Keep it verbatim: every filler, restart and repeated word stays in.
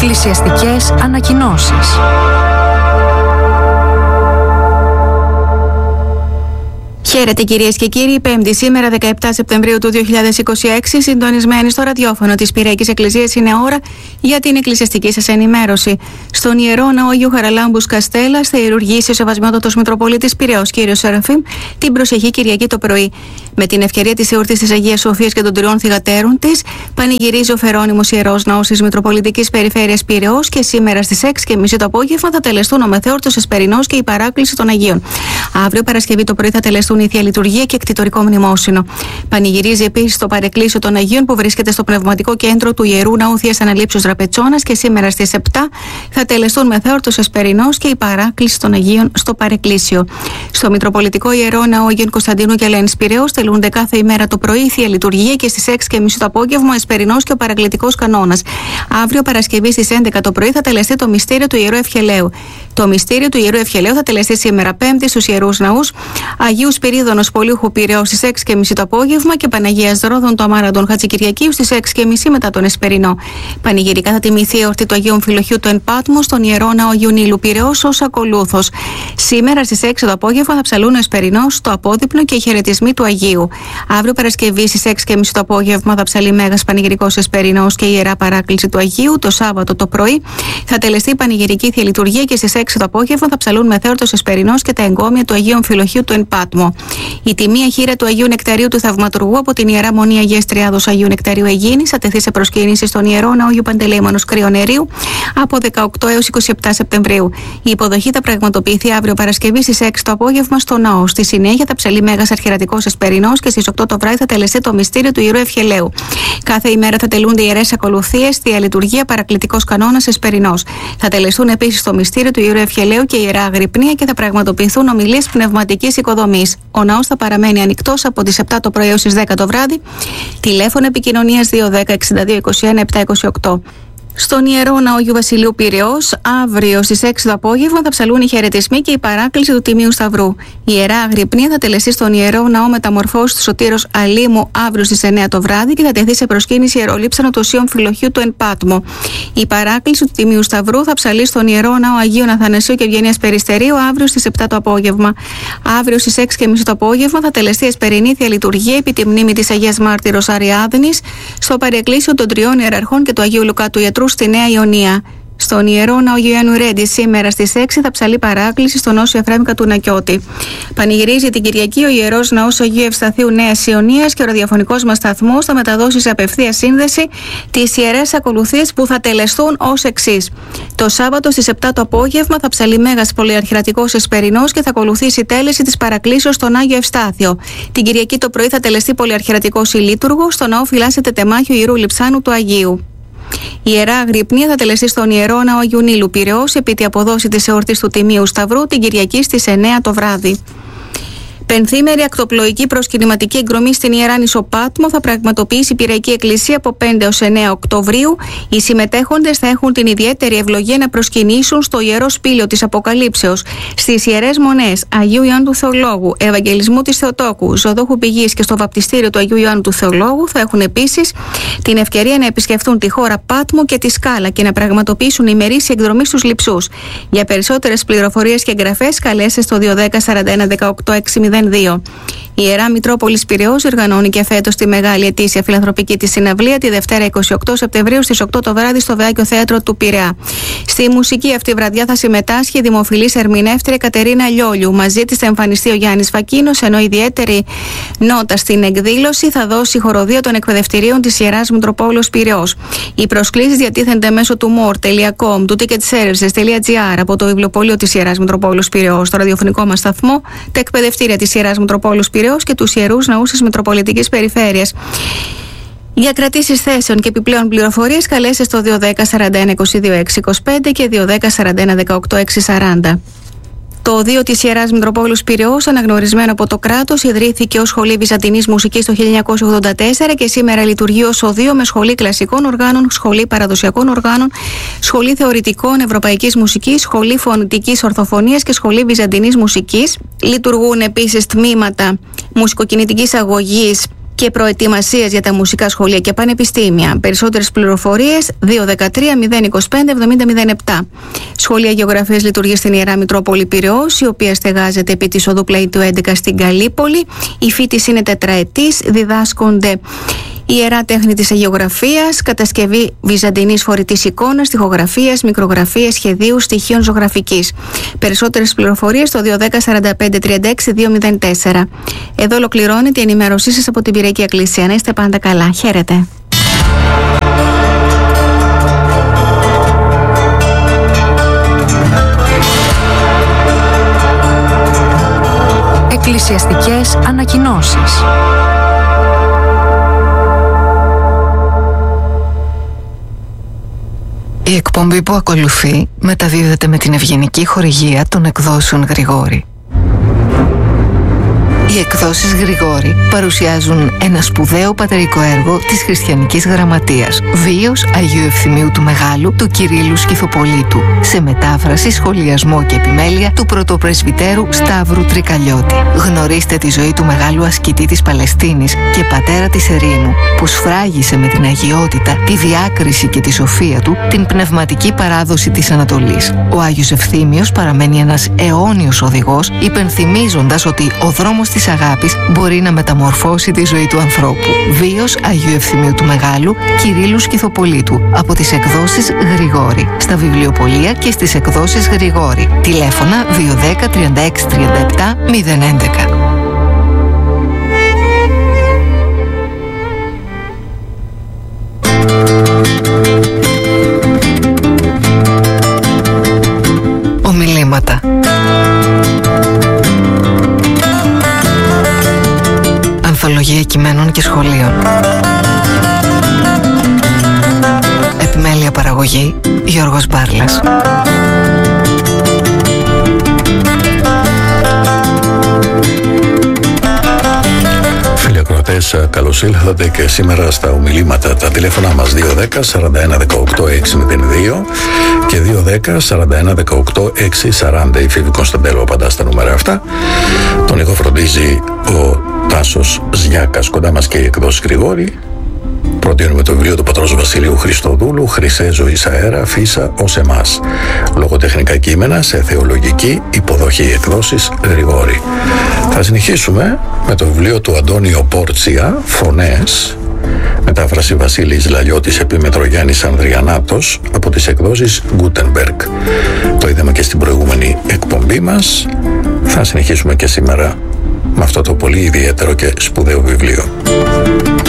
Εκκλησιαστικές ανακοινώσεις. Χαίρετε κυρίες και κύριοι, Πέμπτη σήμερα δεκαεπτά Σεπτεμβρίου του δύο χιλιάδες είκοσι έξι, συντονισμένοι στο ραδιόφωνο της Πυριακής Εκκλησίας, είναι ώρα για την εκκλησιαστική σας ενημέρωση. Στον Ιερό Ναό Αγίου Χαραλάμπους Καστέλλας θα ιερουργήσει ο Σεβασμιότατος Μητροπολίτης Πειραιώς κ. Σεραφείμ την προσεχή Κυριακή το πρωί. Με την ευκαιρία της εορτής της Αγίας Σοφίας και των τριών θυγατέρων της, πανηγυρίζει ο Φερόνιμος Ιερός Ναός της Μητροπολιτικής Περιφέρειας Πειραιώς και σήμερα στις έξι και μισή το απόγευμα θα τελεστούν ο Μεθεόρτος Εσπερινός και η παράκληση των Αγίων. Αύριο Παρασκευή το πρωί θα τελεστούν η Θεία Λειτουργία και εκτιτορικό μνημόσυνο. Πανηγυρίζει επίσης το παρεκκλήσιο των Αγίων που βρίσκεται στο πνευματικό κέντρο του Ιερού Ναού Θείας Αναλήψεως Ραπετσώνας και σήμερα στις επτά θα τελεστούν Μεθεόρτος Εσπερινός και η παράκληση των Αγίων στο παρεκκλήσιο. Στο Μητροπολιτικό Ιερό Ναό Αγίων Κωνσταντίνου και Ελένης Πειραιώς τελούνται κάθε ημέρα το πρωί η Θεία Λειτουργία και στις έξι και μισή το απόγευμα ο Εσπερινός και ο παρακλητικός κανόνας. Αύριο Παρασκευή στις έντεκα το πρωί θα τελεστεί το μυστήριο του Ιερού Ευχελαίου. Το μυστήριο του Ιερού Ευχελαίου θα τελεστεί σήμερα Πέμπτη στους Ιερούς Ναούς Αγίου Σπυρίδωνος Πολύχου Πειραιώς στις έξι και μισή το απόγευμα και Παναγίας Δρόδων το Αμάραντον Χατζικυριακίου στις έξι και μισή μετά τον Εσπερινό. Πανηγυρικά θα τιμηθεί η εορτή του Αγίου Αμφιλοχείου του Εν Πάτμο στον Ιερό Ναό Αγίου Νείλου Πειραιώς ως ακολούθος. Σήμερα στις έξι το απόγευμα θα ψαλούν ο Εσπερινός, το απόδειπνο και οι χαιρετισμοί του Αγίου. Αύριο Παρασκευή στις έξι και μισή το απόγευμα θα ψαλεί Μέγας Πανηγυρικός Εσπερινός και η Ιερά Παράκληση του Αγίου. Το Σάββατο το πρωί θα τελεστεί η Πανηγυρική Θεία Λειτουργία και στις έξι το απόγευμα θα ψαλούν Μεθεόρτος Εσπερινός και τα εγκόμια του Αγίου Αμφιλοχείου του Εν Πάτμο. Η τιμία χείρα του Αγίου Νεκταρίου του Θαυματουργού από την Ιερά Μονή Αγίας Τριάδος Αγίου Νεκταρίου Αιγίνης θα τεθεί σε προσκύνηση στον Ιερό Ναό Αγίου Παντελεήμονος Κρυονερίου από δεκαοκτώ έως είκοσι επτά Σεπτεμβρίου. Η υποδοχή θα πραγματοποιηθεί αύριο Παρασκευή στις έξι το απόγευμα στο Ναό. Στη συνέχεια θα ψαλεί Μέγας Αρχιερατικός Εσπερινός και στις οκτώ το βράδυ θα τελεστεί το μυστήριο του Ιερού Ευχελαίου. Κάθε ημέρα θα τελούνται ιερές ακολουθίες, Θεία Λειτουργία, παρακλητικός κανόνας Εσπερινός. Θα τελεστούν επίσης το μυστήριο του Ιερού Ευχελαίου και η Ιερά Αγρυπνία και θα πραγματοποιηθούν ομιλίες πνευματικής οικοδομής. Ο ναός θα παραμένει ανοιχτός από τις επτά το πρωί έως τις δέκα το βράδυ. Τηλέφωνο επικοινωνίας δύο δέκα εξήντα δύο είκοσι ένα επτακόσια είκοσι οκτώ. Στον Ιερό Ναό Αγίου Βασιλείου Πειραιώς, αύριο στις έξι το απόγευμα θα ψαλούν οι χαιρετισμοί και η παράκληση του Τιμίου Σταυρού. Η Ιερά Αγρυπνία θα τελεστεί στον Ιερό Ναό Μεταμορφώσης του Σωτήρος Αλήμου αύριο στις εννέα το βράδυ και θα τεθεί σε προσκύνηση ιερολείψανο του Οσίου Αμφιλοχείου του Εν Πάτμο. Η παράκληση του Τιμίου Σταυρού θα ψαλεί στον Ιερό Ναό Αγίου Αθανασίου και Ευγενίας Περιστερίου αύριο στις επτά το απόγευμα. Αύριο στις έξι και μισή το απόγευμα θα τελεστεί Εσπερινή Θεία Λειτουργία επί τη μνήμη της Αγίας Μάρτυρος Αριάδνης στο παρεκκλήσιο των τριών ιεραρχών και του Αγίου Λουκά του Ιατρού στη Νέα Ιωνία. Στον Ιερό Ναό Αγίου Ιωάννου Ρέντι σήμερα στις έξι θα ψαλεί παράκληση στον Όσιο Εφραίμ Κατουνακιώτη. Πανηγυρίζει την Κυριακή ο Ιερός Ναός Αγίου Ευσταθείου Νέας Ιωνίας και ο ραδιοφωνικός μας σταθμός θα μεταδώσει σε απευθεία σύνδεση τις ιερές ακολουθίες που θα τελεστούν ως εξής. Το Σάββατο στις επτά το απόγευμα θα ψαλεί Μέγας Πολυαρχιερατικός Εσπερινός και θα ακολουθήσει η τέλεση της παρακλήσεως στον Άγιο Ευστάθιο. Την Κυριακή το πρωί θα τελεστεί Πολυαρχιερατικός Ηλίτουργος, στο ναό φυλάσσεται τεμάχιο Ιερού Λειψάνου του Αγίου. Η Ιερά Αγρυπνία θα τελεστεί στον Ιερό Ναό Αγίου Νείλου Πειραιώς επί τη αποδόση της εορτής του Τιμίου Σταυρού την Κυριακή στις εννέα το βράδυ. Πενθήμερη ακτοπλοϊκή προσκυνηματική εκδρομή στην Ιερά Νησό Πάτμο θα πραγματοποιήσει η Πυριακή Εκκλησία από πέντε έως εννέα Οκτωβρίου. Οι συμμετέχοντες θα έχουν την ιδιαίτερη ευλογία να προσκυνήσουν στο Ιερό Σπήλαιο της Αποκαλύψεως, στις Ιερές Μονές Αγίου Ιωάννου του Θεολόγου, Ευαγγελισμού της Θεοτόκου, Ζωδόχου Πηγής και στο βαπτιστήριο του Αγίου Ιωάννου του Θεολόγου. Θα έχουν επίσης την ευκαιρία να επισκεφθούν τη χώρα Πάτμο και τη Σκάλα και να πραγματοποιήσουν ημερήσια εκδρομή στους Λειψούς. Για περισσότερες πληροφορίες και εγγραφές καλέστε στο δύο δέκα σαράντα ένα δεκαοκτώ εξακόσια δύο. Η Ιερά Μητρόπολης Πειραιώς οργανώνει και φέτος τη μεγάλη ετήσια φιλανθρωπική της συναυλία τη Δευτέρα είκοσι οκτώ Σεπτεμβρίου στις οκτώ το βράδυ στο Βεάκιο Θέατρο του Πειραιά. Στη μουσική αυτή βραδιά θα συμμετάσχει η δημοφιλής ερμηνεύτρια Κατερίνα Λιόλιου. Μαζί της θα εμφανιστεί ο Γιάννης Φακίνος, ενώ ιδιαίτερη νότα στην εκδήλωση θα δώσει η χοροδία των εκπαιδευτηρίων της Ιεράς Μητροπόλεως Πειραιώς. Οι προσκλήσεις διατίθενται μέσω του more τελεία com, του ticketservices τελεία gr, από το βιβλιοπωλείο της Ιεράς Μητροπόλεως Πειραιώς, το ραδιοφωνικό μας σταθμό, τα εκπαιδευτήρια της Ιεράς Μητροπόλεως Πειραιώς και τους Ιερούς Ναούς της Μητροπολιτικής Περιφέρειας. Για κρατήσεις θέσεων και επιπλέον πληροφορίες καλέστε στο δύο δέκα σαράντα ένα είκοσι δύο έξι είκοσι πέντε και δύο δέκα σαράντα ένα δεκαοκτώ έξι σαράντα. Το Οδείο της Ιεράς Μητροπόλεως Πειραιώς, αναγνωρισμένο από το κράτος, ιδρύθηκε ως Σχολή Βυζαντινής Μουσικής το χίλια εννιακόσια ογδόντα τέσσερα και σήμερα λειτουργεί ως οδείο με σχολή κλασικών οργάνων, σχολή παραδοσιακών οργάνων, σχολή θεωρητικών ευρωπαϊκής μουσικής, σχολή φωνητικής ορθοφωνίας και σχολή βυζαντινής μουσικής. Λειτουργούν επίσης τμήματα μουσικοκινητικής αγωγής και προετοιμασίας για τα μουσικά σχολεία και πανεπιστήμια. Περισσότερες πληροφορίες δύο ένα τρία μηδέν δύο πέντε εβδομήντα μηδέν επτά. Σχολεία Γεωγραφίας λειτουργεί στην Ιερά Μητρόπολη Πειραιώς, η οποία στεγάζεται επί της οδού Πλαΐτου έντεκα στην Καλύπολη. Η φοιτηση είναι τετραετής, διδάσκονται η ιερά τέχνη της αγιογραφίας, κατασκευή βυζαντινής φορητής εικόνας, τοιχογραφίας, μικρογραφίας, σχεδίου, στοιχείων ζωγραφικής. Περισσότερες πληροφορίες στο δύο ένα μηδέν τέσσερα πέντε τρία έξι δύο μηδέn τέσσερα. Εδώ ολοκληρώνεται η ενημέρωσή σας από την Πυριακή Εκκλησία. Να είστε πάντα καλά. Χαίρετε. Εκκλησιαστικές ανακοινώσεις. Η εκπομπή που ακολουθεί μεταδίδεται με την ευγενική χορηγία των εκδόσεων Γρηγόρη. Οι εκδόσεις Γρηγόρη παρουσιάζουν ένα σπουδαίο πατερικό έργο της χριστιανικής γραμματείας, βίος Αγίου Ευθυμίου του Μεγάλου του Κυρίλλου Σκυθοπολίτου, σε μετάφραση, σχολιασμό και επιμέλεια του πρωτοπρεσβυτέρου Σταύρου Τρικαλιώτη. Γνωρίστε τη ζωή του μεγάλου ασκητή της Παλαιστίνης και πατέρα της ερήμου, που σφράγισε με την αγιότητα, τη διάκριση και τη σοφία του την πνευματική παράδοση της Ανατολής. Ο Άγιος Ευθύμιος παραμένει ένας αιώνιος οδηγός, υπενθυμίζοντας ότι ο δρόμος της αγάπης μπορεί να μεταμορφώσει τη ζωή του ανθρώπου. Βίος Αγίου Ευθυμίου του Μεγάλου Κυρίλλου Σκυθοπολίτου, από τις εκδόσεις Γρηγόρη, στα βιβλιοπωλεία και στις εκδόσεις Γρηγόρη. Τηλέφωνα δύο ένα μηδέν τρία έξι τρία επτά μηδέν έντεκα. Ομιλήματα. Ανθολογία κειμένων και σχολείων. Επιμέλεια παραγωγή Γιώργος Μπάρλας. Φίλοι ακροατές, καλώς ήλθατε και σήμερα στα ομιλήματα. Τα τηλέφωνα μας δύο ένα μηδέν σαράντα ένα δεκαοκτώ έξι μηδέν δύο και δύο ένα μηδέν σαράντα ένα δεκαοκτώ έξι σαράντα. Η Φίβη Κωνσταντέλου απαντά στα νούμερα αυτά. Τον ήχο φροντίζει ο Τάσος Ζιάκας. Κοντά μας και η εκδόση Γρηγόρη. Προτείνουμε το βιβλίο του πατρός Βασιλείου Χριστοδούλου, «Χρυσές ζωής αέρα, φύσα ως εμάς». Λογοτεχνικά κείμενα σε θεολογική υποδοχή, εκδόσεις Γρηγόρη. Θα συνεχίσουμε με το βιβλίο του Αντώνιο Πόρτσια, «Φωνές», μετάφραση Βασίλης Λαλιώτης, επίμετρο Γιάννης Ανδριανάτος, από τις εκδόσεις Gutenberg. Το είδαμε και στην προηγούμενη εκπομπή μας. Θα συνεχίσουμε και σήμερα με αυτό το πολύ ιδιαίτερο και σπουδαίο βιβλίο.